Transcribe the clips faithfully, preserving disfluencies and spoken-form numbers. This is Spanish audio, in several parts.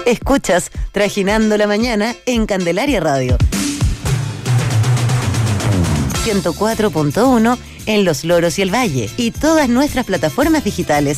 Escuchas Trajinando la Mañana en Candelaria Radio. ciento cuatro punto uno en Los Loros y el Valle y todas nuestras plataformas digitales.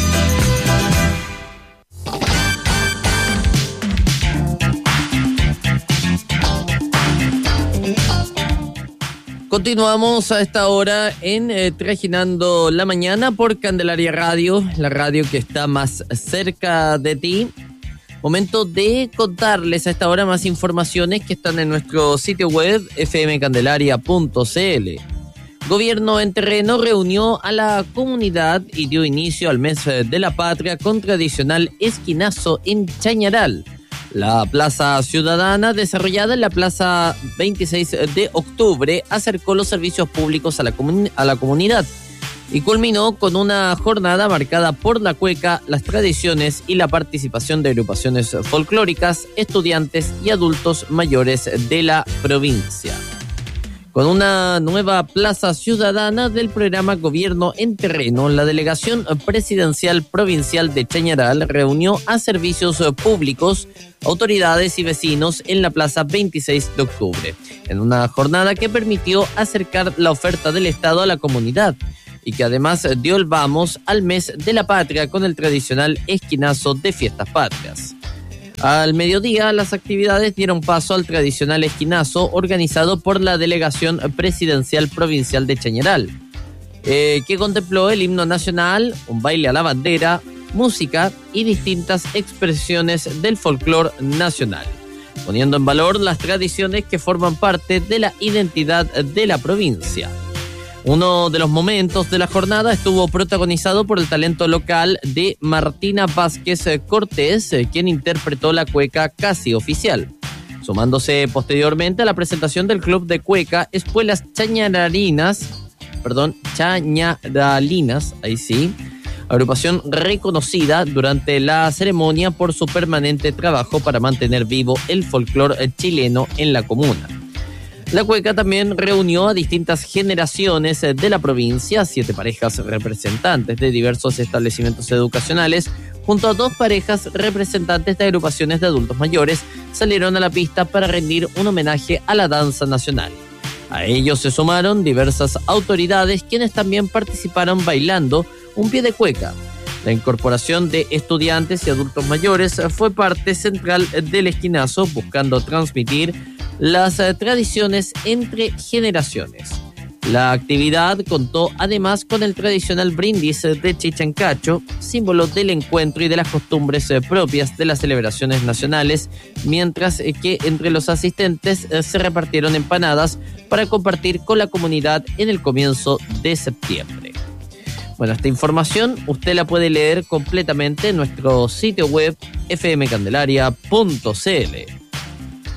Continuamos a esta hora en eh, Trajinando la Mañana por Candelaria Radio, la radio que está más cerca de ti. Momento de contarles a esta hora más informaciones que están en nuestro sitio web efe eme candelaria punto ce ele. Gobierno en terreno reunió a la comunidad y dio inicio al mes de la patria con tradicional esquinazo en Chañaral. La Plaza Ciudadana, desarrollada en la Plaza veintiséis de octubre, acercó los servicios públicos a la, comun- a la comunidad y culminó con una jornada marcada por la cueca, las tradiciones y la participación de agrupaciones folclóricas, estudiantes y adultos mayores de la provincia. Con una nueva plaza ciudadana del programa Gobierno en Terreno, la Delegación Presidencial Provincial de Chañaral reunió a servicios públicos, autoridades y vecinos en la Plaza veintiséis de octubre, en una jornada que permitió acercar la oferta del Estado a la comunidad y que además dio el vamos al mes de la patria con el tradicional esquinazo de fiestas patrias. Al mediodía, las actividades dieron paso al tradicional esquinazo organizado por la Delegación Presidencial Provincial de Chañaral, eh, que contempló el himno nacional, un baile a la bandera, música y distintas expresiones del folclore nacional, poniendo en valor las tradiciones que forman parte de la identidad de la provincia. Uno de los momentos de la jornada estuvo protagonizado por el talento local de Martina Vázquez Cortés, quien interpretó la cueca Casi Oficial, sumándose posteriormente a la presentación del Club de Cueca Espuelas Chañaralinas, perdón, Chañaralinas, ahí sí, agrupación reconocida durante la ceremonia por su permanente trabajo para mantener vivo el folclore chileno en la comuna. La cueca también reunió a distintas generaciones de la provincia, siete parejas representantes de diversos establecimientos educacionales, junto a dos parejas representantes de agrupaciones de adultos mayores, salieron a la pista para rendir un homenaje a la danza nacional. A ellos se sumaron diversas autoridades, quienes también participaron bailando un pie de cueca. La incorporación de estudiantes y adultos mayores fue parte central del esquinazo, buscando transmitir las eh, tradiciones entre generaciones. La actividad contó además con el tradicional brindis de chichancacho, símbolo del encuentro y de las costumbres eh, propias de las celebraciones nacionales, mientras eh, que entre los asistentes eh, se repartieron empanadas para compartir con la comunidad en el comienzo de septiembre. Bueno, esta información usted la puede leer completamente en nuestro sitio web efe eme candelaria punto ce ele.